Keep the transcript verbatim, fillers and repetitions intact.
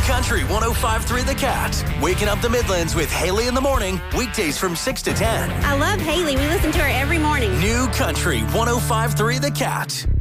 Country one oh five point three The Cat. Waking up the Midlands with Haley in the morning. Weekdays from six to ten. I love Haley. We listen to her every morning. New Country one oh five point three The Cat.